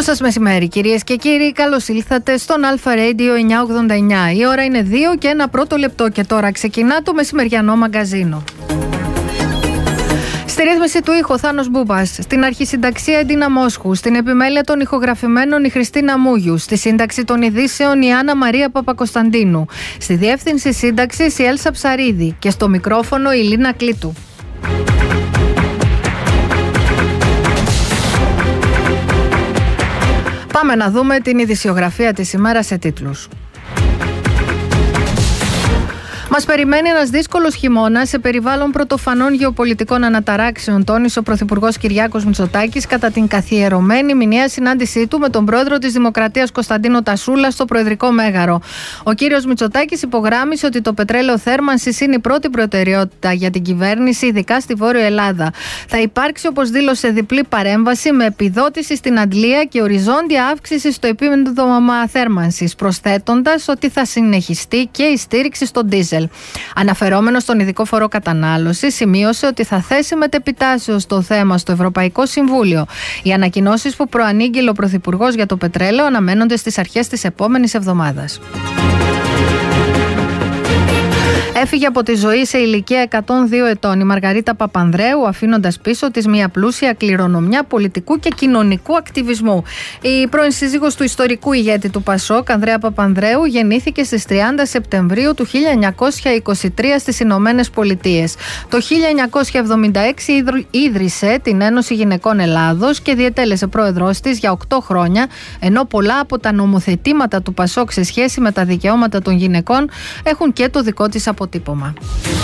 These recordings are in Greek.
Καλό σας μεσημέρι, κυρίες και κύριοι. Καλώς ήλθατε στον Αλφα Radio 989. Η ώρα είναι 2 και ένα πρώτο λεπτό και τώρα ξεκινά το μεσημεριανό μαγκαζίνο. Στη ρύθμιση του ήχου Θάνος Μπούμπας, στην αρχισυνταξία Εντίνα Μόσχου, στην επιμέλεια των ηχογραφημένων η Χριστίνα Μούγιου, στη σύνταξη των ειδήσεων η Άννα Μαρία Παπακοσταντίνου, στη διεύθυνση σύνταξης η Έλσα Ψαρίδη και στο μικρόφωνο η Λίνα Κλήτου. Πάμε να δούμε την ειδησιογραφία της ημέρας σε τίτλους. Μας περιμένει ένας δύσκολος χειμώνας σε περιβάλλον πρωτοφανών γεωπολιτικών αναταράξεων, τόνισε ο Πρωθυπουργός Κυριάκος Μητσοτάκης κατά την καθιερωμένη μηνιαία συνάντησή του με τον πρόεδρο της Δημοκρατίας Κωνσταντίνο Τασούλα στο Προεδρικό Μέγαρο. Ο κύριος Μητσοτάκης υπογράμμισε ότι το πετρέλαιο θέρμανσης είναι η πρώτη προτεραιότητα για την κυβέρνηση, ειδικά στη Βόρεια Ελλάδα. Θα υπάρξει, όπως δήλωσε, διπλή παρέμβαση με επιδότηση στην αντλία και οριζόντια αύξηση στο επίπεδο θέρμανσης, προσθέτοντας ότι θα συνεχιστεί και η στήριξη στον ντίζελ. Αναφερόμενος στον ειδικό φορό κατανάλωση, σημείωσε ότι θα θέσει μετεπιτάσεως το θέμα στο Ευρωπαϊκό Συμβούλιο. Οι ανακοινώσεις που προανήγγειλε ο Πρωθυπουργός για το πετρέλαιο αναμένονται στις αρχές της επόμενης εβδομάδας. Έφυγε από τη ζωή σε ηλικία 102 ετών η Μαργαρίτα Παπανδρέου, αφήνοντας πίσω της μια πλούσια κληρονομιά πολιτικού και κοινωνικού ακτιβισμού. Η πρώην σύζυγος του ιστορικού ηγέτη του Πασόκ, Ανδρέα Παπανδρέου, γεννήθηκε στις 30 Σεπτεμβρίου του 1923 στις Ηνωμένες Πολιτείες. Το 1976 ίδρυσε την Ένωση Γυναικών Ελλάδος και διετέλεσε πρόεδρος της για 8 χρόνια, ενώ πολλά από τα νομοθετήματα του Πασόκ σε σχέση με τα δικαιώματα των γυναικών έχουν και το δικό της αποτύπωμα.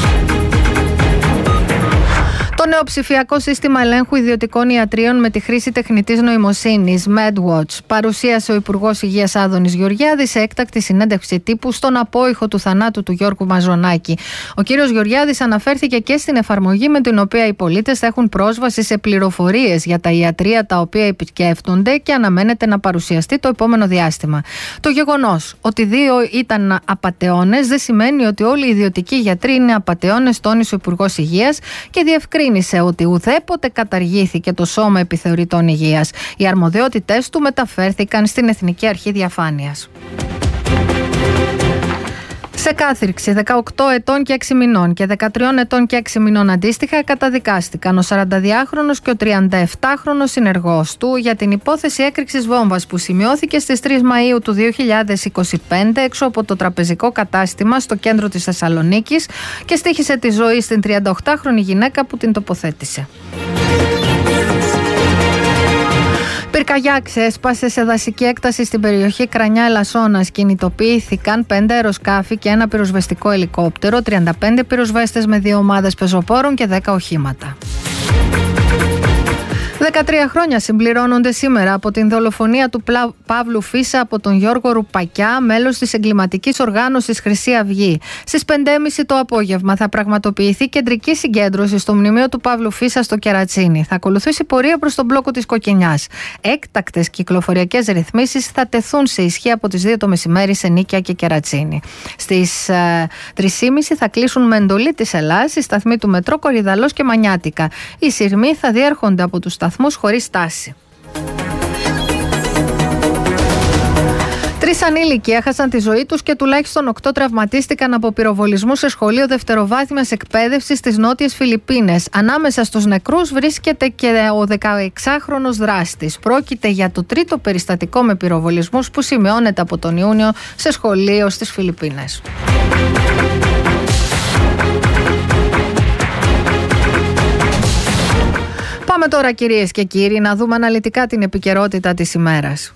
Το νέο ψηφιακό σύστημα ελέγχου ιδιωτικών ιατρίων με τη χρήση τεχνητής νοημοσύνης, MedWatch, παρουσίασε ο Υπουργός Υγείας Άδωνης Γεωργιάδης σε έκτακτη συνέντευξη τύπου στον απόϊχο του θανάτου του Γιώργου Μαζονάκη. Ο κύριος Γεωργιάδης αναφέρθηκε και στην εφαρμογή με την οποία οι πολίτες θα έχουν πρόσβαση σε πληροφορίες για τα ιατρεία τα οποία επισκέφτονται και αναμένεται να παρουσιαστεί το επόμενο διάστημα. Το γεγονός ότι δύο ήταν απατεώνες δεν σημαίνει ότι όλοι οι ιδιωτικοί γιατροί είναι απατεώνες, τόνισε ο Υπουργός Υγείας και διευκρίνησε ότι ουδέποτε καταργήθηκε το Σώμα Επιθεωρητών Υγείας. Οι αρμοδιότητες του μεταφέρθηκαν στην Εθνική Αρχή Διαφάνειας. Σε κάθυρξη 18 ετών και 6 μηνών και 13 ετών και 6 μηνών αντίστοιχα καταδικάστηκαν ο 42χρονος και ο 37χρονος συνεργός του για την υπόθεση έκρηξης βόμβας που σημειώθηκε στις 3 Μαΐου του 2025 έξω από το τραπεζικό κατάστημα στο κέντρο της Θεσσαλονίκης και στοίχησε τη ζωή στην 38χρονη γυναίκα που την τοποθέτησε. Πυρκαγιά ξέσπασε σε δασική έκταση στην περιοχή Κρανιά Ελασσόνας. Κινητοποιήθηκαν 5 αεροσκάφη και ένα πυροσβεστικό ελικόπτερο, 35 πυροσβέστες με 2 ομάδες πεζοπόρων και 10 οχήματα. 13 χρόνια συμπληρώνονται σήμερα από την δολοφονία του Παύλου Φίσα από τον Γιώργο Ρουπακιά, μέλος της εγκληματικής οργάνωσης Χρυσή Αυγή. Στις 5.30 το απόγευμα θα πραγματοποιηθεί κεντρική συγκέντρωση στο μνημείο του Παύλου Φίσα στο Κερατσίνι. Θα ακολουθήσει πορεία προς τον μπλόκο της Κοκκινιάς. Έκτακτες κυκλοφοριακές ρυθμίσεις θα τεθούν σε ισχύ από τις 2 το μεσημέρι σε Νίκαια και Κερατσίνι. Στις 3.30 θα κλείσουν με εντολή της Ελλάς οι σταθμοί του μετρό Κορυδαλός και Μανιάτικα. Οι σειρμοί θα διέρχονται από τους σταθμούς χωρίς στάση. 3 ανήλικοι έχασαν τη ζωή τους και τουλάχιστον 8 τραυματίστηκαν από πυροβολισμού σε σχολείο δευτεροβάθμιας εκπαίδευσης στις Νότιες Φιλιππίνες. Ανάμεσα στους νεκρούς βρίσκεται και ο 16χρονος δράστης. Πρόκειται για το 3ο περιστατικό με πυροβολισμούς που σημειώνεται από τον Ιούνιο σε σχολείο στις Φιλιππίνες. Πάμε τώρα, κυρίες και κύριοι, να δούμε αναλυτικά την επικαιρότητα της ημέρας.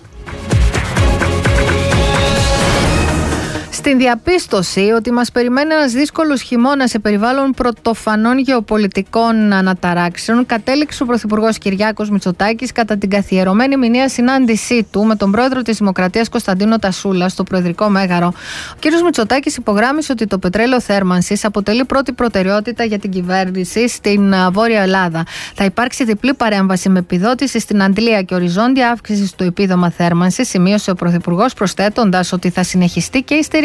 Στην διαπίστωση ότι μας περιμένει ένας δύσκολος χειμώνας σε περιβάλλον πρωτοφανών γεωπολιτικών αναταράξεων, κατέληξε ο Πρωθυπουργός Κυριάκος Μητσοτάκης κατά την καθιερωμένη μηνιαία συνάντησή του με τον πρόεδρο της Δημοκρατίας Κωνσταντίνο Τασούλα στο Προεδρικό Μέγαρο. Ο κ. Μητσοτάκης υπογράμμισε ότι το πετρέλαιο θέρμανσης αποτελεί πρώτη προτεραιότητα για την κυβέρνηση στην Βόρεια Ελλάδα. Θα υπάρξει διπλή παρέμβαση με επιδότηση στην αντλία και οριζόντια αύξηση στο επίδομα θέρμανσης, σημείωσε ο Πρωθυπουργός, προσθέτοντας ότι θα συνεχιστεί και η στήριξη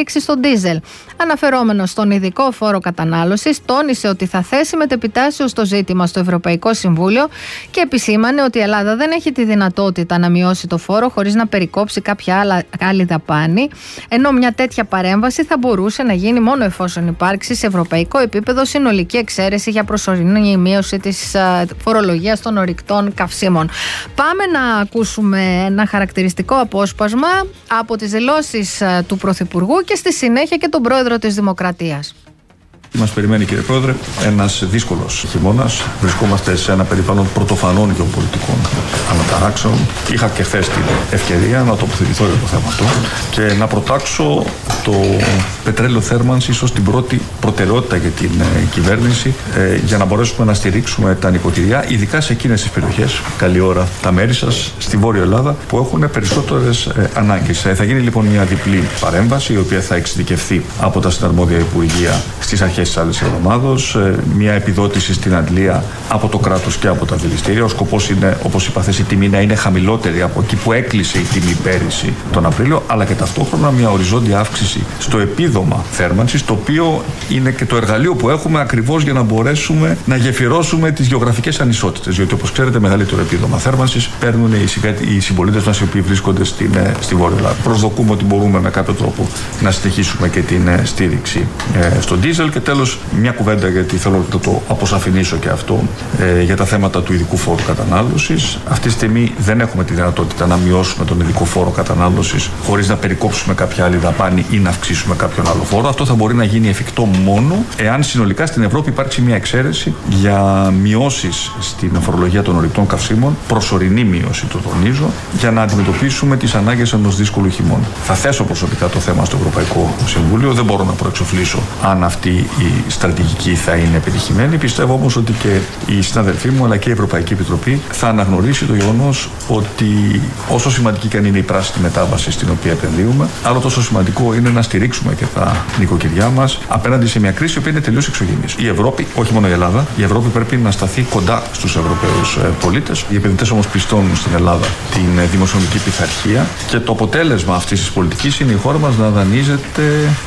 στήριξη στο ντίζελ. Αναφερόμενος στον ειδικό φόρο κατανάλωσης, τόνισε ότι θα θέσει μετεπιτάσεως το ζήτημα στο Ευρωπαϊκό Συμβούλιο και επισήμανε ότι η Ελλάδα δεν έχει τη δυνατότητα να μειώσει το φόρο χωρίς να περικόψει κάποια άλλη δαπάνη, ενώ μια τέτοια παρέμβαση θα μπορούσε να γίνει μόνο εφόσον υπάρξει σε ευρωπαϊκό επίπεδο συνολική εξαίρεση για προσωρινή μείωση της φορολογίας των ορυκτών καυσίμων. Πάμε να ακούσουμε ένα χαρακτηριστικό απόσπασμα από τις δηλώσεις του Πρωθυπουργού και στη συνέχεια και τον Πρόεδρο της Δημοκρατίας. Μας περιμένει, κύριε Πρόεδρε, ένας δύσκολος χειμώνας. Βρισκόμαστε σε ένα περιβάλλον πρωτοφανών γεωπολιτικών αναταράξεων. Είχα και χθες την ευκαιρία να τοποθετηθώ για το θέμα αυτό και να προτάξω το πετρέλαιο θέρμανσης ως την πρώτη προτεραιότητα για την κυβέρνηση, για να μπορέσουμε να στηρίξουμε τα νοικοκυριά, ειδικά σε εκείνες τις περιοχές, καλή ώρα τα μέρη σας, στη Βόρεια Ελλάδα, που έχουν περισσότερες ανάγκες. Θα γίνει λοιπόν μια διπλή παρέμβαση, η οποία θα εξειδικευθεί από τα συναρμόδια Υπουργεία στις αρχές της άλλης εβδομάδος, μια επιδότηση στην αντλία από το κράτος και από τα δηληστήρια. Ο σκοπός είναι, όπως είπα χθες, η τιμή να είναι χαμηλότερη από εκεί που έκλεισε η τιμή πέρυσι τον Απρίλιο, αλλά και ταυτόχρονα μια οριζόντια αύξηση στο επίδομα θέρμανσης, το οποίο είναι και το εργαλείο που έχουμε ακριβώς για να μπορέσουμε να γεφυρώσουμε τις γεωγραφικές ανισότητες. Διότι, όπως ξέρετε, μεγαλύτερο επίδομα θέρμανσης παίρνουν οι συμπολίτες μας οι οποίοι βρίσκονται στη Βόρεια Ελλάδα. Προσδοκούμε ότι μπορούμε με κάποιο τρόπο να συνεχίσουμε και την στήριξη στον ντίζελ. Και τέλος, μια κουβέντα, γιατί θέλω να το αποσαφηνίσω και αυτό, για τα θέματα του ειδικού φόρου κατανάλωσης. Αυτή τη στιγμή δεν έχουμε τη δυνατότητα να μειώσουμε τον ειδικό φόρο κατανάλωσης χωρίς να περικόψουμε κάποια άλλη δαπάνη ή να αυξήσουμε κάποιον άλλο φόρο. Αυτό θα μπορεί να γίνει εφικτό μόνο εάν συνολικά στην Ευρώπη υπάρξει μια εξαίρεση για μειώσεις στην φορολογία των ορυκτών καυσίμων, προσωρινή μείωση, το τονίζω, για να αντιμετωπίσουμε τις ανάγκες ενός δύσκολου χειμώνα. Θα θέσω προσωπικά το θέμα στο Ευρωπαϊκό Συμβούλιο. Δεν μπορώ να προεξοφλήσω αν αυτή η στρατηγική θα είναι επιτυχημένη. Πιστεύω όμως ότι και οι συναδελφοί μου αλλά και η Ευρωπαϊκή Επιτροπή θα αναγνωρίσει το γεγονός ότι όσο σημαντική και αν είναι η πράσινη μετάβαση στην οποία επενδύουμε, άλλο τόσο σημαντικό είναι να στηρίξουμε και τα νοικοκυριά μας απέναντι σε μια κρίση η οποία είναι τελείως εξωγενής. Η Ευρώπη, όχι μόνο η Ελλάδα, η Ευρώπη πρέπει να σταθεί κοντά στους Ευρωπαίους πολίτες. Οι επενδυτές όμως πιστώνουν στην Ελλάδα την δημοσιονομική πειθαρχία και το αποτέλεσμα αυτής της πολιτικής είναι η χώρα μας να δανείζεται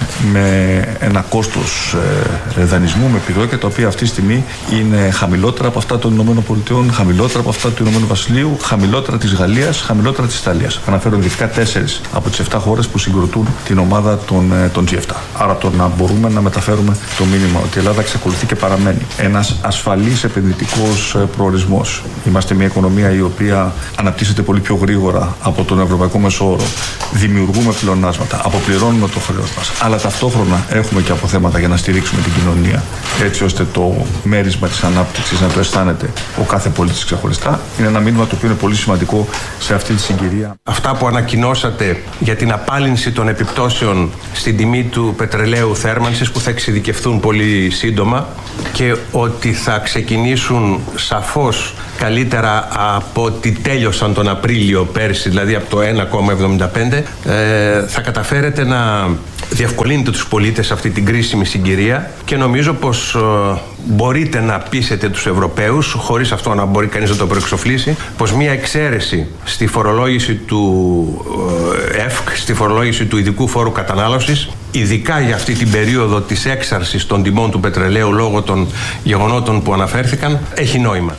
με ένα κόστος δανεισμού, με επιδόκια τα οποία αυτή τη στιγμή είναι χαμηλότερα από αυτά των ΗΠΑ, χαμηλότερα από αυτά του Ηνωμένου Βασιλείου, χαμηλότερα της Γαλλίας, χαμηλότερα της Ιταλίας. Αναφέρω ειδικά 4 από τις 7 χώρες που συγκροτούν την ομάδα των G7. Άρα το να μπορούμε να μεταφέρουμε το μήνυμα ότι η Ελλάδα εξακολουθεί και παραμένει ένας ασφαλής επενδυτικός προορισμός. Είμαστε μια οικονομία η οποία αναπτύσσεται πολύ πιο γρήγορα από τον ευρωπαϊκό μεσόωρο. Δημιουργούμε πλεονάσματα, αποπληρώνουμε το χρέος μας, αλλά ταυτόχρονα έχουμε και αποθέματα για να στηρίξουμε την κοινωνία, έτσι ώστε το μέρισμα της ανάπτυξης να το αισθάνεται ο κάθε πολίτης ξεχωριστά. Είναι ένα μήνυμα το οποίο είναι πολύ σημαντικό σε αυτή τη συγκυρία. Αυτά που ανακοινώσατε για την απάλυνση των επιπτώσεων στην τιμή του πετρελαίου θέρμανσης, που θα εξειδικευθούν πολύ σύντομα και ότι θα ξεκινήσουν σαφώς καλύτερα από ότι τέλειωσαν τον Απρίλιο πέρσι, δηλαδή από το 1,75, θα καταφέρετε να διευκολύνετε τους πολίτες σε αυτή την κρίσιμη συγκυρία και νομίζω πως μπορείτε να πείσετε τους Ευρωπαίους, χωρίς αυτό να μπορεί κανείς να το προεξοφλήσει, πως μια εξαίρεση στη φορολόγηση του ΕΦΚ, στη φορολόγηση του ειδικού φόρου κατανάλωσης, ειδικά για αυτή την περίοδο της έξαρσης των τιμών του πετρελαίου λόγω των γεγονότων που αναφέρθηκαν, έχει νόημα.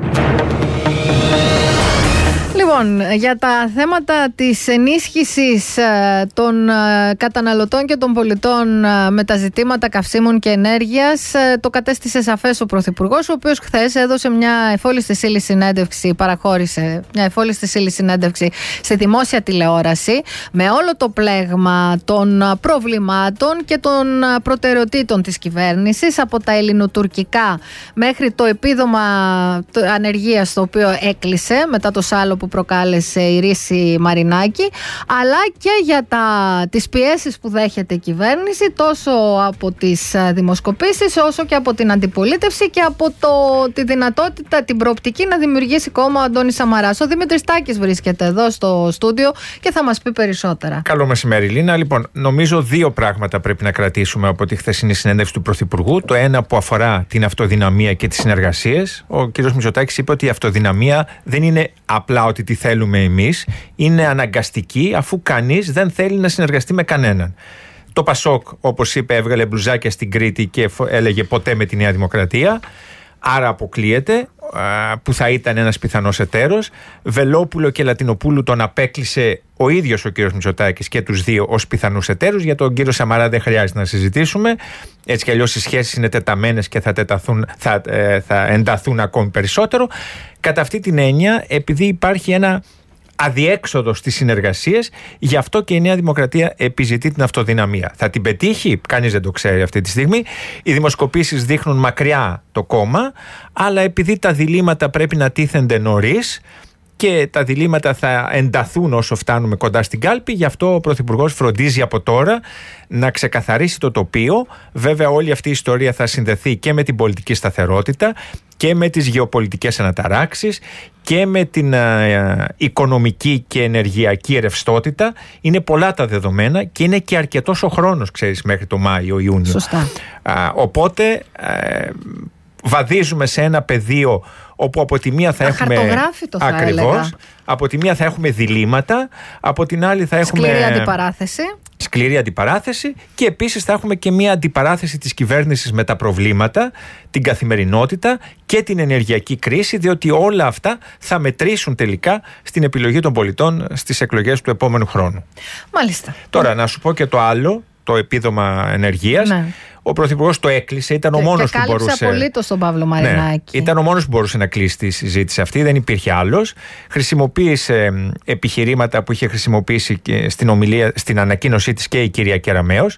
Λοιπόν, για τα θέματα της ενίσχυσης των καταναλωτών και των πολιτών με τα ζητήματα καυσίμων και ενέργειας, το κατέστησε σαφές ο Πρωθυπουργός, ο οποίος χθες έδωσε μια εφόλιστη ύλη συνέντευξη, παραχώρησε μια εφόλιστη ύλη συνέντευξη σε δημόσια τηλεόραση, με όλο το πλέγμα των προβλημάτων και των προτεραιοτήτων της κυβέρνησης, από τα ελληνοτουρκικά μέχρι το επίδομα ανεργίας, το οποίο έκλεισε μετά το σάλο που προκάλεσε η Ρίση Μαρινάκη, αλλά και για τις πιέσεις που δέχεται η κυβέρνηση, τόσο από τις δημοσκοπήσεις όσο και από την αντιπολίτευση και από τη δυνατότητα, την προοπτική να δημιουργήσει κόμμα ο Αντώνης Σαμαράς. Ο Δημήτρης Τάκης βρίσκεται εδώ στο στούντιο και θα μας πει περισσότερα. Καλό μεσημέρι, Λίνα. Λοιπόν, νομίζω 2 πράγματα πρέπει να κρατήσουμε από τη χθεσινή συνέντευξη του Πρωθυπουργού. Το ένα που αφορά την αυτοδυναμία και τις συνεργασίες. Ο κ. Μητσοτάκης είπε ότι η αυτοδυναμία δεν είναι απλά ότι τι θέλουμε εμείς, είναι αναγκαστική, αφού κανείς δεν θέλει να συνεργαστεί με κανέναν. Το Πασόκ, όπως είπε, έβγαλε μπλουζάκια στην Κρήτη και έλεγε ποτέ με τη Νέα Δημοκρατία. Άρα αποκλείεται, που θα ήταν ένας πιθανός εταίρος. Βελόπουλο και Λατινοπούλου τον απέκλεισε ο ίδιος ο κύριος Μητσοτάκης και τους δύο ως πιθανούς εταίρους. Για τον κύριο Σαμαρά δεν χρειάζεται να συζητήσουμε. Έτσι κι αλλιώς οι σχέσεις είναι τεταμένες και θα ενταθούν ακόμη περισσότερο. Κατά αυτή την έννοια, επειδή υπάρχει ένα αδιέξοδο στις συνεργασίες, γι' αυτό και η Νέα Δημοκρατία επιζητεί την αυτοδυναμία. Θα την πετύχει, κανείς δεν το ξέρει αυτή τη στιγμή. Οι δημοσκοπήσεις δείχνουν μακριά το κόμμα, αλλά επειδή τα διλήμματα πρέπει να τίθενται νωρίς και τα διλήμματα θα ενταθούν όσο φτάνουμε κοντά στην κάλπη, γι' αυτό ο Πρωθυπουργός φροντίζει από τώρα να ξεκαθαρίσει το τοπίο. Βέβαια, όλη αυτή η ιστορία θα συνδεθεί και με την πολιτική σταθερότητα και με τις γεωπολιτικές αναταράξεις και με την οικονομική και ενεργειακή ρευστότητα. Είναι πολλά τα δεδομένα και είναι και αρκετός ο χρόνος, ξέρεις, μέχρι το Μάιο-Ιούνιο. Σωστά. Οπότε βαδίζουμε σε ένα πεδίο όπου από τη μία θα έχουμε αχαρτογράφητο, θα έλεγα. Από τη μία θα έχουμε διλήμματα, από την άλλη θα έχουμε σκληρή αντιπαράθεση και επίσης θα έχουμε και μια αντιπαράθεση της κυβέρνησης με τα προβλήματα, την καθημερινότητα και την ενεργειακή κρίση, διότι όλα αυτά θα μετρήσουν τελικά στην επιλογή των πολιτών στις εκλογές του επόμενου χρόνου. Μάλιστα. Τώρα να σου πω και το άλλο, το επίδομα ενεργείας. Ναι. Ο Πρωθυπουργός το έκλεισε, ήταν ο μόνος που μπορούσε. Κάλυψε απολύτως τον Παύλο Μαρινάκη. Ήταν ο μόνος που μπορούσε να κλείσει τη συζήτηση αυτή, δεν υπήρχε άλλος. Χρησιμοποίησε επιχειρήματα που είχε χρησιμοποιήσει και στην ανακοίνωσή της και η κυρία Κεραμέως.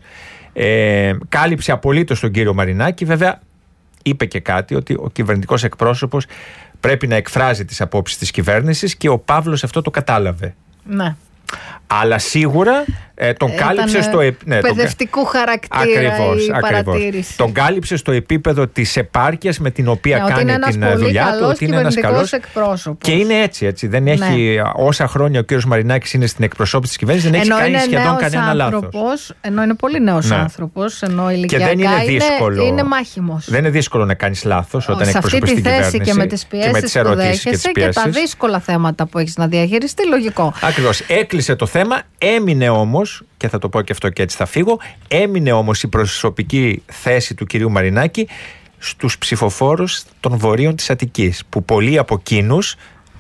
Κάλυψε απολύτως τον κύριο Μαρινάκη. Βέβαια, είπε και κάτι, ότι ο κυβερνητικός εκπρόσωπος πρέπει να εκφράζει τις απόψεις της κυβέρνησης και ο Παύλος αυτό το κατάλαβε. Ναι. Αλλά σίγουρα τον κάλυψε στο παιδευτικού χαρακτήρα η παρατήρηση. Τον κάλυψε στο επίπεδο της επάρκειας με την οποία κάνει την δουλειά του, ότι είναι ένας καλός εκπρόσωπος. Και είναι έτσι. Δεν έχει, όσα χρόνια ο κύριος Μαρινάκης είναι στην εκπροσώπηση της κυβέρνησης, δεν έχει κάνει σχεδόν κανένα λάθος. Ενώ είναι πολύ νέος άνθρωπος, ενώ ηλικιακά και δεν είναι δύσκολο, είναι μάχημος. Δεν είναι δύσκολο να κάνεις λάθος όταν εκπροσωπείς την κυβέρνηση. Σε αυτή τη θέση και με τις πιέσεις που δέχεσαι και τα δύσκολα θέματα που έχεις να διαχειριστεί, λογικό. Ακριβώς. Έκλεισε το θέμα, έμεινε όμως, και θα το πω και αυτό και έτσι θα φύγω, έμεινε όμως η προσωπική θέση του κυρίου Μαρινάκη στους ψηφοφόρους των βορείων της Αττικής, που πολλοί από εκείνους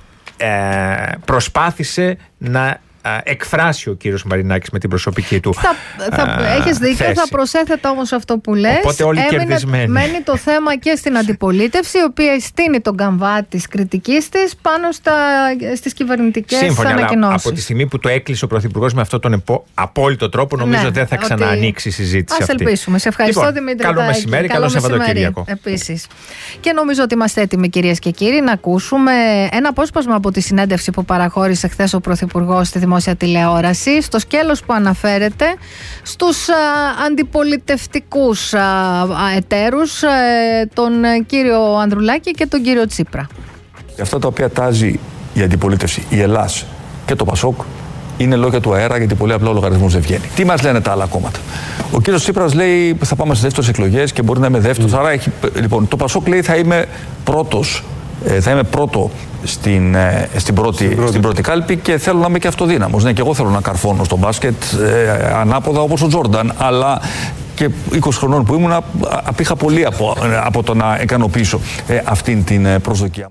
προσπάθησε να εκφράσει ο κύριος Μαρινάκης με την προσωπική του έχεις δίκιο, θέση. Θα προσέθετα όμως αυτό που λες. Οπότε όλοι κερδισμένοι. Μένει το θέμα και στην αντιπολίτευση, η οποία στείνει τον καμβά της κριτικής της πάνω στις κυβερνητικές ανακοινώσεις. Αλλά από τη στιγμή που το έκλεισε ο Πρωθυπουργός με αυτόν τον απόλυτο τρόπο, νομίζω δεν θα ξαναανοίξει η συζήτηση αυτή. Ας ελπίσουμε. Σε ευχαριστώ, Δημήτρη. Καλό μεσημέρι, καλό Σαββατοκύριακο. Επίσης. Και νομίζω ότι είμαστε έτοιμοι, κυρίες και κύριοι, να ακούσουμε ένα απόσπασμα από τη συνέντευξη που παραχώρησε χθες ο Πρωθυπουργός στη δημόσια τηλεόραση, στο σκέλος που αναφέρεται στους αντιπολιτευτικούς εταίρους, τον κύριο Ανδρουλάκη και τον κύριο Τσίπρα. Αυτά τα οποία τάζει η αντιπολίτευση, η Ελλάς και το Πασόκ, είναι λόγια του αέρα, γιατί πολύ απλά ο λογαριασμός δεν βγαίνει. Τι μας λένε τα άλλα κόμματα? Ο κύριος Τσίπρας λέει θα πάμε στις δεύτερες εκλογές και μπορεί να είμαι δεύτερος. Άρα λοιπόν, το Πασόκ λέει θα είμαι πρώτος. Θα είμαι πρώτο στην πρώτη κάλπη και θέλω να είμαι και αυτοδύναμος. Ναι, και εγώ θέλω να καρφώνω στο μπάσκετ ανάποδα όπως ο Τζόρνταν, αλλά και 20 χρονών που ήμουν απήχα πολύ από το να ικανοποιήσω αυτήν την προσδοκία.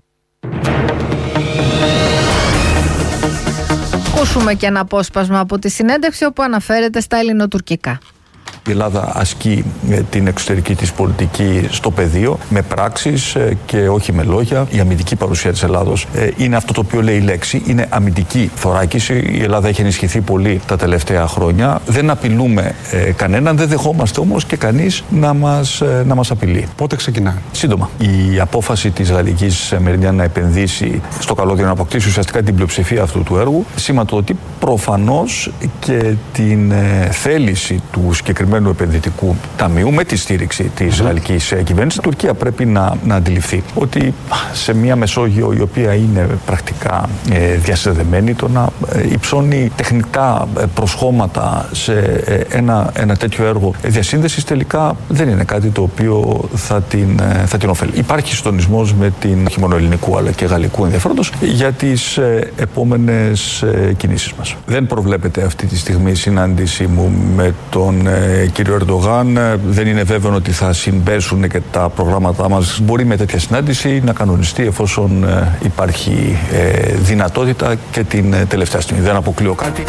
Ακούσουμε και ένα απόσπασμα από τη συνέντευξη όπου αναφέρεται στα ελληνοτουρκικά. Η Ελλάδα ασκεί την εξωτερική της πολιτική στο πεδίο, με πράξεις και όχι με λόγια. Η αμυντική παρουσία της Ελλάδος είναι αυτό το οποίο λέει η λέξη. Είναι αμυντική θωράκιση. Η Ελλάδα έχει ενισχυθεί πολύ τα τελευταία χρόνια. Δεν απειλούμε κανέναν, δεν δεχόμαστε όμως και κανείς να μας απειλεί. Πότε ξεκινά? Σύντομα. Η απόφαση της Γαλλικής Meridian να επενδύσει στο καλώδιο, να αποκτήσει ουσιαστικά την πλειοψηφία αυτού του έργου, σηματοδοτεί προφανώς και την θέληση του συγκεκριμένου Παγκοσμιοποιημένου Επενδυτικού Ταμείου με τη στήριξη της γαλλικής κυβέρνησης. Η Τουρκία πρέπει να αντιληφθεί ότι σε μια Μεσόγειο η οποία είναι πρακτικά διασυνδεμένη, το να υψώνει τεχνητά προσχώματα σε ένα τέτοιο έργο διασύνδεσης τελικά δεν είναι κάτι το οποίο θα την ωφέλει. Υπάρχει συντονισμός με την όχι μόνο ελληνικού αλλά και γαλλικού ενδιαφέροντος για τις επόμενες κινήσεις μας. Δεν προβλέπεται αυτή τη στιγμή η συνάντηση μου με τον κύριο Ερντογάν. Δεν είναι βέβαιο ότι θα συμπέσουν και τα προγράμματά μας. Μπορεί με τέτοια συνάντηση να κανονιστεί εφόσον υπάρχει δυνατότητα και την τελευταία στιγμή. Δεν αποκλείω κάτι.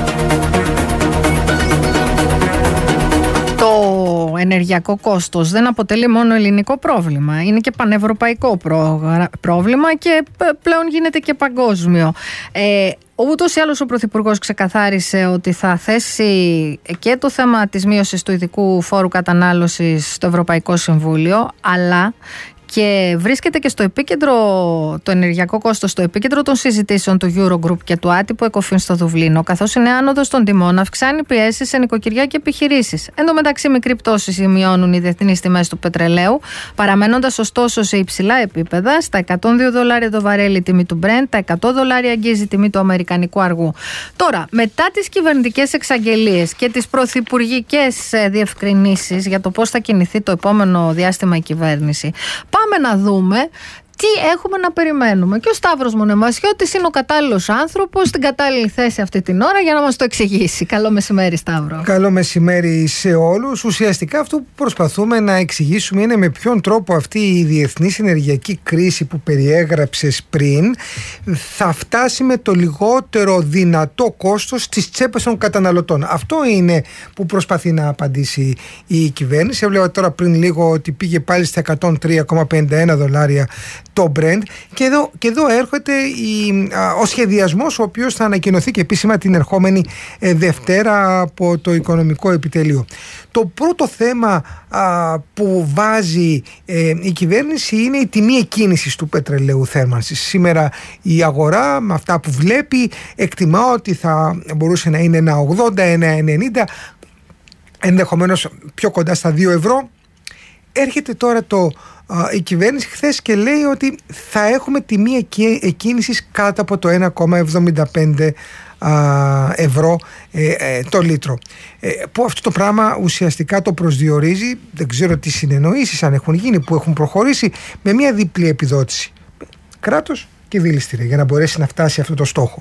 Το ενεργειακό κόστος δεν αποτελεί μόνο ελληνικό πρόβλημα. Είναι και πανευρωπαϊκό πρόβλημα και πλέον γίνεται και παγκόσμιο. Ούτως ή άλλως ο Πρωθυπουργός ξεκαθάρισε ότι θα θέσει και το θέμα της μείωσης του ειδικού φόρου κατανάλωσης στο Ευρωπαϊκό Συμβούλιο, αλλά και βρίσκεται και στο επίκεντρο, το ενεργειακό κόστος, στο επίκεντρο των συζητήσεων του Eurogroup και του άτυπου ECOFIN στο Δουβλίνο, καθώς η νέα άνοδος των τιμών αυξάνει πιέσεις σε νοικοκυριά και επιχειρήσεις. Εν τω μεταξύ, μικρή πτώση σημειώνουν οι διεθνείς τιμές του πετρελαίου, παραμένοντας ωστόσο σε υψηλά επίπεδα, στα $102 το βαρέλι τιμή του Brent, τα $100 αγγίζει η τιμή του αμερικανικού αργού. Τώρα, μετά τις κυβερνητικές εξαγγελίες και τις πρωθυπουργικές διευκρινήσεις για το πώς θα κινηθεί το επόμενο διάστημα η κυβέρνηση, πάμε να δούμε τι έχουμε να περιμένουμε. Και ο Σταύρος Μονεμασιώτης είναι ο κατάλληλος άνθρωπος στην κατάλληλη θέση αυτή την ώρα για να μας το εξηγήσει. Καλό μεσημέρι, Σταύρο. Καλό μεσημέρι σε όλους. Ουσιαστικά αυτό που προσπαθούμε να εξηγήσουμε είναι με ποιον τρόπο αυτή η διεθνής ενεργειακή κρίση που περιέγραψες πριν θα φτάσει με το λιγότερο δυνατό κόστος στις τσέπες των καταναλωτών. Αυτό είναι που προσπαθεί να απαντήσει η κυβέρνηση. Έβλεπα τώρα πριν λίγο ότι πήγε πάλι στα $103,51 το Brent και εδώ έρχεται ο σχεδιασμός ο οποίος θα ανακοινωθεί και επίσημα την ερχόμενη Δευτέρα από το Οικονομικό Επιτελείο. Το πρώτο θέμα που βάζει η κυβέρνηση είναι η τιμή εκκίνησης του πετρελαίου θέρμανσης. Σήμερα η αγορά με αυτά που βλέπει εκτιμά ότι θα μπορούσε να είναι ένα 80, ένα 90, ενδεχομένως πιο κοντά στα 2 ευρώ. Έρχεται τώρα η κυβέρνηση χθες και λέει ότι θα έχουμε τιμή εκκίνησης κάτω από το 1,75 ευρώ το λίτρο. Που αυτό το πράγμα ουσιαστικά το προσδιορίζει, δεν ξέρω τι συνεννοήσεις αν έχουν γίνει που έχουν προχωρήσει, με μια διπλή επιδότηση. Κράτος και δηληστήρια για να μπορέσει να φτάσει αυτό το στόχο.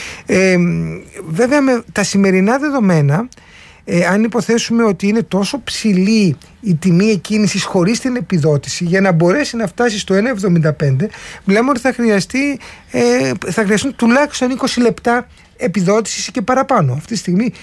Βέβαια με τα σημερινά δεδομένα, αν υποθέσουμε ότι είναι τόσο ψηλή η τιμή εκκίνησης χωρίς την επιδότηση, για να μπορέσει να φτάσει στο 1,75, μιλάμε ότι θα χρειαστούν τουλάχιστον 20 λεπτά επιδότησης και παραπάνω. Αυτή τη στιγμή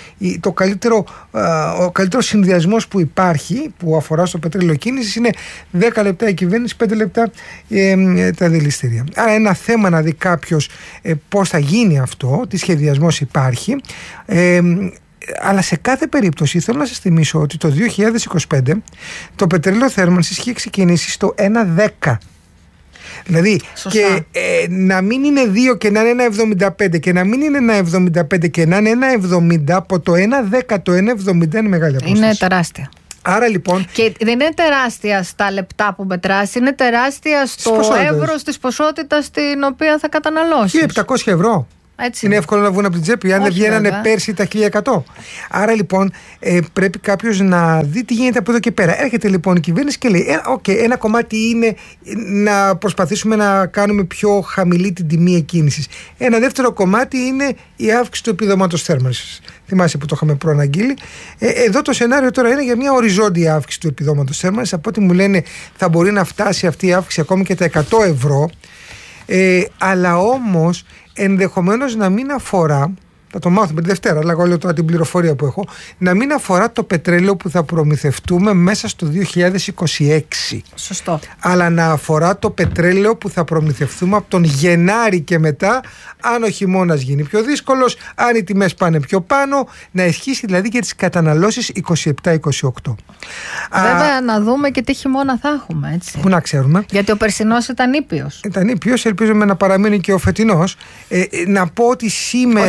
ο καλύτερος συνδυασμός που υπάρχει, που αφορά στο πετρέλαιο κίνησης, είναι 10 λεπτά η κυβέρνηση, 5 λεπτά τα δηληστήρια. Άρα ένα θέμα να δει κάποιος πώς θα γίνει αυτό, τι σχεδιασμός υπάρχει. Αλλά σε κάθε περίπτωση θέλω να σας θυμίσω ότι το 2025 το πετρέλαιο θέρμανσης είχε ξεκινήσει στο 1,10. Δηλαδή και να μην είναι 2 και να είναι 1,75 και να μην είναι 1,75 και να είναι 1,70, από το 1,10 το 1,70 είναι μεγάλη απόσταση. Είναι τεράστια. Άρα λοιπόν. Και δεν είναι τεράστια στα λεπτά που μετράς, είναι τεράστια στο εύρος της ποσότητας την οποία θα καταναλώσεις. 1.700 ευρώ. Έτσι. Είναι εύκολο να βγουν από την τσέπη, αν δεν βγαίνανε πέρσι τα 1.100. Άρα λοιπόν πρέπει κάποιος να δει τι γίνεται από εδώ και πέρα. Έρχεται λοιπόν η κυβέρνηση και λέει: ένα κομμάτι είναι να προσπαθήσουμε να κάνουμε πιο χαμηλή την τιμή εκκίνησης. Ένα δεύτερο κομμάτι είναι η αύξηση του επιδόματος θέρμανσης. Θυμάσαι που το είχαμε προαναγγείλει. Εδώ το σενάριο τώρα είναι για μια οριζόντια αύξηση του επιδόματος θέρμανσης. Από ό,τι μου λένε θα μπορεί να φτάσει αυτή η αύξηση ακόμη και τα 100 ευρώ. Αλλά όμως ενδεχομένως να μην αφορά, θα το μάθουμε τη Δευτέρα, αλλά εγώ λέω τώρα την πληροφορία που έχω, να μην αφορά το πετρέλαιο που θα προμηθευτούμε μέσα στο 2026. Σωστό. Αλλά να αφορά το πετρέλαιο που θα προμηθευτούμε από τον Γενάρη και μετά, αν ο χειμώνας γίνει πιο δύσκολος, αν οι τιμές πάνε πιο πάνω, να ισχύσει δηλαδή και τις καταναλώσεις 27-28. Βέβαια να δούμε και τι χειμώνα θα έχουμε, έτσι. Πού να ξέρουμε. Γιατί ο περσινός ήταν ήπιος. Ήταν ήπιος, ελπίζουμε να παραμείνει και ο φετινός. Να πω ότι σήμερα. Όχι βέβαια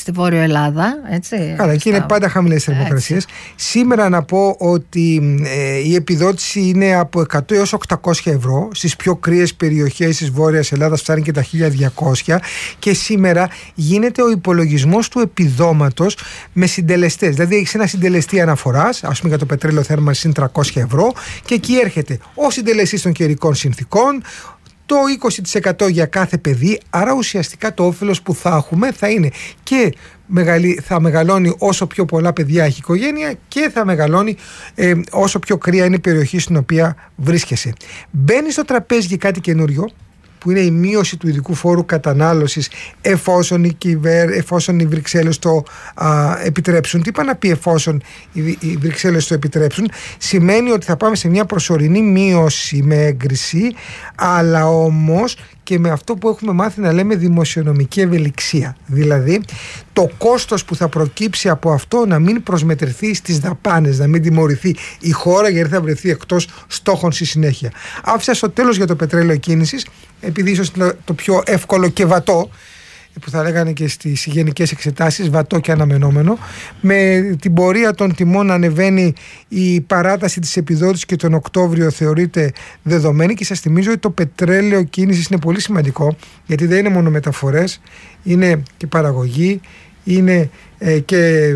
στη Βόρειο Ελλάδα. Έτσι, καλά, εκεί είναι πάντα χαμηλές θερμοκρασίες. Σήμερα να πω ότι η επιδότηση είναι από 100 έως 800 ευρώ. Στις πιο κρύες περιοχές της Βόρειας Ελλάδας φτάνει και τα 1200, και σήμερα γίνεται ο υπολογισμός του επιδόματος με συντελεστές. Δηλαδή έχεις ένα συντελεστή αναφοράς, ας πούμε για το πετρέλαιο θέρμανσης είναι 300 ευρώ, και εκεί έρχεται ο συντελεστής των καιρικών συνθήκων, το 20% για κάθε παιδί. Άρα ουσιαστικά το όφελος που θα έχουμε θα είναι και θα μεγαλώνει όσο πιο πολλά παιδιά έχει η οικογένεια, και θα μεγαλώνει όσο πιο κρύα είναι η περιοχή στην οποία βρίσκεσαι. Μπαίνει στο τραπέζι και κάτι καινούριο, που είναι η μείωση του ειδικού φόρου κατανάλωσης, εφόσον οι Βρυξέλλες το επιτρέψουν. Τι είπα να πει εφόσον οι Βρυξέλλες το επιτρέψουν? Σημαίνει ότι θα πάμε σε μια προσωρινή μείωση με έγκριση, αλλά όμως και με αυτό που έχουμε μάθει να λέμε δημοσιονομική ευελιξία. Δηλαδή το κόστος που θα προκύψει από αυτό να μην προσμετρηθεί στις δαπάνες, να μην τιμωρηθεί η χώρα γιατί θα βρεθεί εκτός στόχων στη συνέχεια. Άφησα στο τέλος για το πετρέλαιο κίνησης, επειδή ίσως είναι το πιο εύκολο και βατό, που θα λέγανε και στις γενικές εξετάσεις, βατό και αναμενόμενο. Με την πορεία των τιμών να ανεβαίνει, η παράταση της επιδότησης και τον Οκτώβριο θεωρείται δεδομένη, και σας θυμίζω ότι το πετρέλαιο κίνησης είναι πολύ σημαντικό, γιατί δεν είναι μόνο μεταφορές, είναι και παραγωγή, είναι και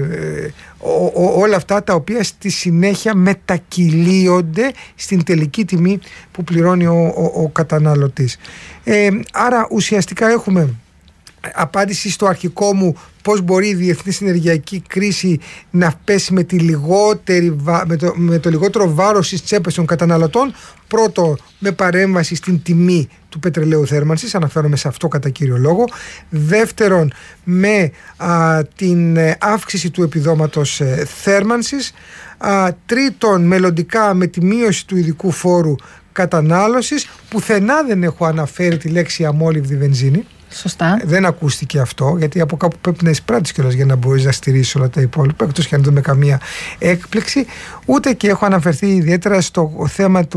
όλα αυτά τα οποία στη συνέχεια μετακυλίονται στην τελική τιμή που πληρώνει ο καταναλωτής. Άρα ουσιαστικά έχουμε απάντηση στο αρχικό μου πώς μπορεί η διεθνής ενεργειακή κρίση να πέσει με το λιγότερο βάρος στις τσέπες των καταναλωτών. Πρώτο, με παρέμβαση στην τιμή του πετρελαίου θέρμανσης, αναφέρομαι σε αυτό κατά κύριο λόγο. Δεύτερον, με την αύξηση του επιδόματος θέρμανσης. Τρίτον, μελλοντικά με τη μείωση του ειδικού φόρου κατανάλωσης. Πουθενά δεν έχω αναφέρει τη λέξη αμόλυβδη βενζίνη. Σωστά. Δεν ακούστηκε αυτό, γιατί από κάπου πρέπει να εισπράττεις κιόλας για να μπορείς να στηρίσεις όλα τα υπόλοιπα, εκτός και αν δούμε καμία έκπληξη. Ούτε και έχω αναφερθεί ιδιαίτερα στο θέμα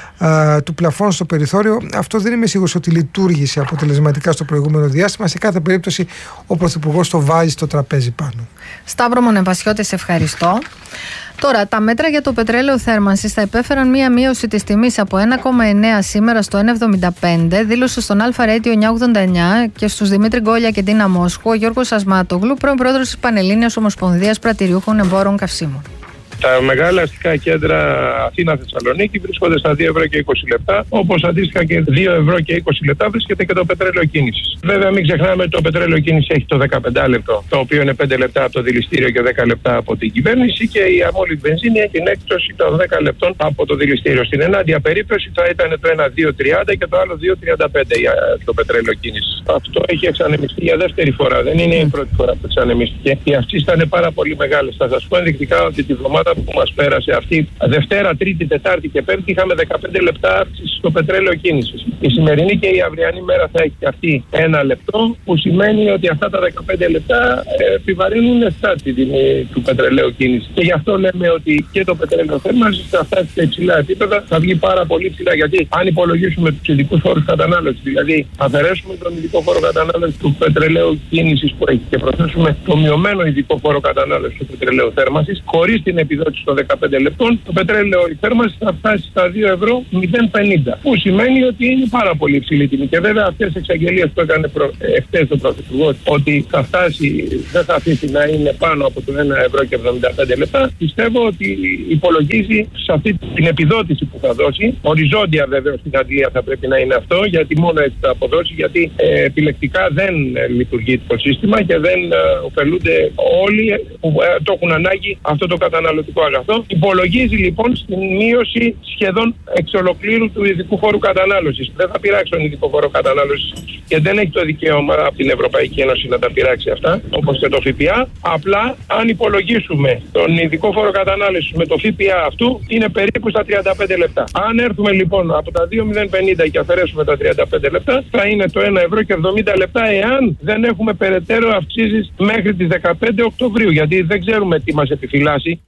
του πλαφών στο περιθώριο. Αυτό δεν είμαι σίγουρος ότι λειτουργήσε αποτελεσματικά στο προηγούμενο διάστημα. Σε κάθε περίπτωση ο Πρωθυπουργός το βάζει στο τραπέζι πάνω. Σταύρο Μονεβασιώτη, σε ευχαριστώ. Τώρα, τα μέτρα για το πετρέλαιο θέρμανσης θα υπέφεραν μία μείωση της τιμής από 1,9 σήμερα στο 1,75, δήλωσε στον Αλφα Radio 989 και στους Δημήτρη Γκόλια και Ντίνα Μόσχου ο Γιώργος Ασμάτογλου, πρώην πρόεδρος της Πανελλήνιας Ομοσπονδίας Πρατηριούχων Εμπόρων Καυσίμων. Τα μεγάλα αστικά κέντρα Αθήνα-Θεσσαλονίκη βρίσκονται στα 2 ευρώ και 20 λεπτά, όπως αντίστοιχα και 2 ευρώ και 20 λεπτά βρίσκεται και το πετρέλαιο κίνησης. Βέβαια, μην ξεχνάμε ότι το πετρέλαιο κίνησης έχει το 15 λεπτό, το οποίο είναι 5 λεπτά από το δηληστήριο και 10 λεπτά από την κυβέρνηση, και η αμόλυβδη βενζίνη έχει την έκπτωση των 10 λεπτών από το δηληστήριο. Στην ενάντια περίπτωση θα ήταν το ένα 2,30 και το άλλο 2,35 για το πετρέλαιο κίνησης. Αυτό έχει εξανεμιστεί για δεύτερη φορά. Δεν είναι η πρώτη φορά που εξανεμίστηκε. Οι αυξήσεις ήταν πάρα πολύ μεγάλες. Θα σας πω ενδεικτικά ότι τη βδομάδα που μας πέρασε αυτή, Δευτέρα, Τρίτη, Τετάρτη και Πέμπτη, είχαμε 15 λεπτά αύξηση στο πετρέλαιο κίνησης. Η σημερινή και η αυριανή μέρα θα έχει αυτή 1 λεπτό, που σημαίνει ότι αυτά τα 15 λεπτά επιβαρύνουν 7 την τιμή του πετρελαίου κίνησης. Και γι' αυτό λέμε ότι και το πετρέλαιο θέρμανσης θα φτάσει σε υψηλά επίπεδα, θα βγει πάρα πολύ ψηλά. Γιατί αν υπολογίσουμε τους ειδικούς φόρους κατανάλωσης, δηλαδή αφαιρέσουμε τον ειδικό φόρο κατανάλωσης του πετρελαίου κίνησης που έχει και προσθέσουμε το μειωμένο ειδικό φόρο κατανάλωσης του πετρελαίου θέρμανσης, χωρίς την επιδότηση των 15 λεπτών, το πετρέλαιο η θέρμανση θα φτάσει στα 2 ευρώ 0,50. Που σημαίνει ότι είναι πάρα πολύ υψηλή τιμή. Και βέβαια αυτές τις εξαγγελίες που έκανε εχθές το Πρωθυπουργό, ότι θα φτάσει, δεν θα αφήσει να είναι πάνω από το 1 ευρώ και 75 λεπτά, πιστεύω ότι υπολογίζει σε αυτή την επιδότηση που θα δώσει. Οριζόντια βέβαια στην Αγγλία θα πρέπει να είναι αυτό, γιατί μόνο έτσι θα αποδώσει, γιατί επιλεκτικά δεν λειτουργεί το σύστημα και δεν ωφελούνται όλοι που το έχουν ανάγκη αυτό το καταναλωτικό αγαθό. Υπολογίζει λοιπόν στην μείωση σχεδόν εξ ολοκλήρου του ειδικού φόρου κατανάλωσης. Δεν θα πειράξει τον ειδικό φόρο κατανάλωσης και δεν έχει το δικαίωμα από την Ευρωπαϊκή Ένωση να τα πειράξει αυτά, όπως και το ΦΠΑ. Απλά αν υπολογίσουμε τον ειδικό φόρο κατανάλωσης με το ΦΠΑ αυτού, είναι περίπου στα 35 λεπτά. Αν έρθουμε λοιπόν από τα 2,050 και αφαιρέσουμε τα 35 λεπτά, θα είναι το 1 ευρώ και 70 λεπτά, εάν δεν έχουμε περαιτέρω αυξήσεις μέχρι τις 15 Οκτωβρίου, γιατί δεν ξέρουμε τι μας επιφυλάσσει.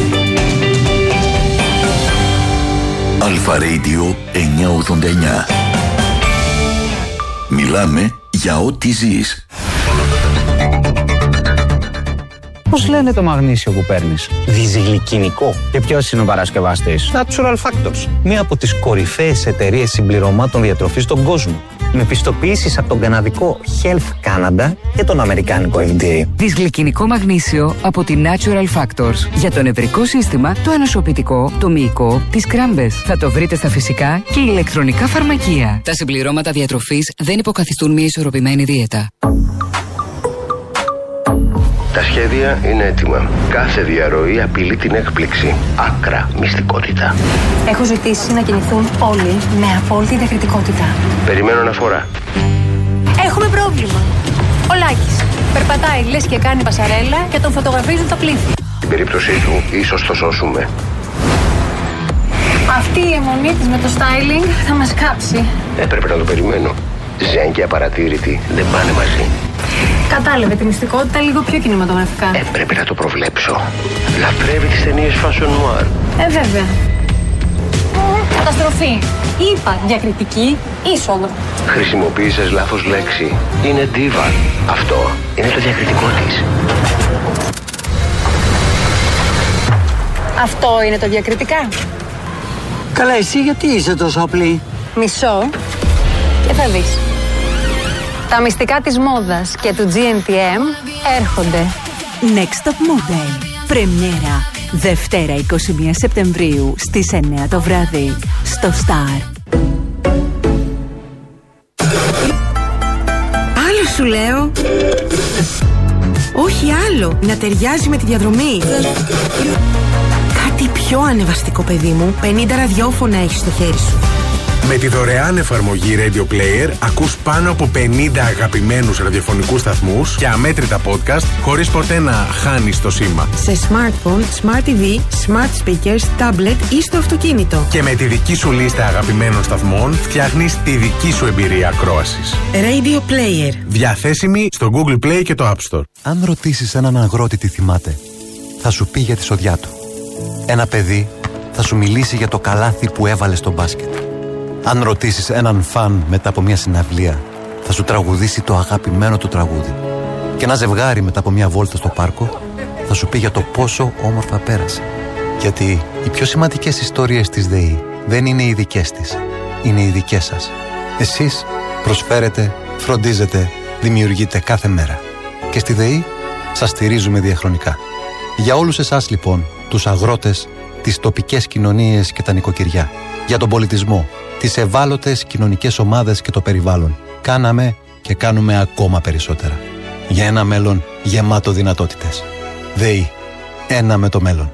Αλφα Radio 989. Μιλάμε για ό,τι ζεις. Πώς λένε το μαγνήσιο που παίρνεις? Διζυγλικινικό. Και ποιος είναι ο παρασκευαστής? Natural Factors. Μία από τις κορυφαίες εταιρείες συμπληρωμάτων διατροφής στον κόσμο. Με πιστοποιήσεις από τον καναδικό Health Canada και τον αμερικάνικο FDA. Δυσγλικινικό μαγνήσιο από τη Natural Factors. Για το νευρικό σύστημα, το ανοσοποιητικό, το μυϊκό, τις κράμπες. Θα το βρείτε στα φυσικά και ηλεκτρονικά φαρμακεία. Τα συμπληρώματα διατροφής δεν υποκαθιστούν μια ισορροπημένη δίαιτα. Τα σχέδια είναι έτοιμα. Κάθε διαρροή απειλεί την έκπληξη. Άκρα μυστικότητα. Έχω ζητήσει να κινηθούν όλοι με απόλυτη διακριτικότητα. Περιμένω αναφορά. Έχουμε πρόβλημα. Ο Λάκης περπατάει λες και κάνει πασαρέλα και τον φωτογραφίζουν τα πλήθη. Στην περίπτωσή του, ίσως το σώσουμε. Αυτή η αιμονή της με το styling θα μας κάψει. Έπρεπε να το περιμένω. Ζεν και απαρατήρητη δεν πάνε μαζί. Κατάλαβε τη μυστικότητα λίγο πιο κινηματογραφικά. Έπρεπε να το προβλέψω. Λατρεύει τις ταινίες fashion noir. Βέβαια. Καταστροφή. Είπα διακριτική είσοδο. Χρησιμοποίησες λάθος λέξη. Είναι diva. Αυτό είναι το διακριτικό της. Αυτό είναι το διακριτικά. Καλά, εσύ γιατί είσαι τόσο απλή? Μισό και θα δεις. Τα μυστικά της μόδας και του GNTM έρχονται. Next Top Model. Πρεμιέρα. Δευτέρα 21 Σεπτεμβρίου στις 9 το βράδυ. Στο Star. Άλλο σου λέω. Όχι άλλο. Να ταιριάζει με τη διαδρομή. Κάτι πιο ανεβαστικό, παιδί μου. 50 ραδιόφωνα έχεις στο χέρι σου. Με τη δωρεάν εφαρμογή Radio Player ακούς πάνω από 50 αγαπημένους ραδιοφωνικούς σταθμούς και αμέτρητα podcast χωρίς ποτέ να χάνεις το σήμα. Σε smartphone, smart TV, smart speakers, tablet ή στο αυτοκίνητο. Και με τη δική σου λίστα αγαπημένων σταθμών φτιάχνεις τη δική σου εμπειρία ακρόασης. Radio Player. Διαθέσιμη στο Google Play και το App Store. Αν ρωτήσεις έναν αγρότη τι θυμάται, θα σου πει για τη σοδιά του. Ένα παιδί θα σου μιλήσει για το καλάθι που έβαλε στο μπάσκετ. Αν ρωτήσεις έναν φαν μετά από μια συναυλία, θα σου τραγουδήσει το αγαπημένο του τραγούδι. Και ένα ζευγάρι μετά από μια βόλτα στο πάρκο θα σου πει για το πόσο όμορφα πέρασε. Γιατί οι πιο σημαντικές ιστορίες της ΔΕΗ δεν είναι οι δικές της, είναι οι δικές σας. Εσείς προσφέρετε, φροντίζετε, δημιουργείτε κάθε μέρα. Και στη ΔΕΗ σας στηρίζουμε διαχρονικά. Για όλους εσάς λοιπόν, τους αγρότες, τις τοπικές κοινωνίες και τα νοικοκυριά, για τον πολιτισμό, τις ευάλωτες κοινωνικές ομάδες και το περιβάλλον, κάναμε και κάνουμε ακόμα περισσότερα. Για ένα μέλλον γεμάτο δυνατότητες. ΔΕΗ. Ένα με το μέλλον.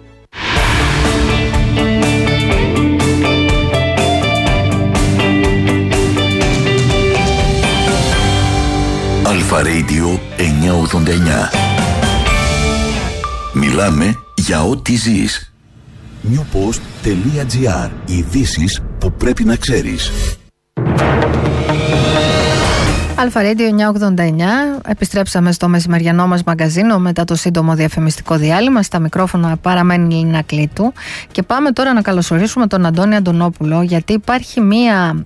Αλφα Radio 989. Μιλάμε για ό,τι ζεις. newpost.gr. Ειδήσεις που πρέπει να ξέρεις. Αλφα Radio 989. Επιστρέψαμε στο μεσημεριανό μας μαγκαζίνο μετά το σύντομο διαφημιστικό διάλειμμα. Στα μικρόφωνα παραμένει η Λίνα Κλήτου. Και πάμε τώρα να καλωσορίσουμε τον Αντώνη Αντωνόπουλο, γιατί υπάρχει μία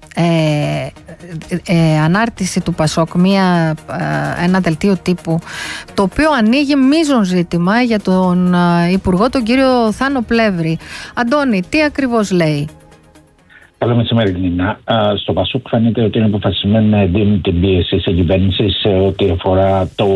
ανάρτηση του Πασόκ, ένα δελτίο τύπου, το οποίο ανοίγει μείζον ζήτημα για τον Υπουργό, τον κύριο Θάνο Πλεύρη. Αντώνη, τι ακριβώς λέει? Καλό μεσημέρι, Λίνα. Στο Πασόκ φαίνεται ότι είναι αποφασισμένοι να εντείνουν την πίεση σε κυβέρνηση σε ό,τι αφορά το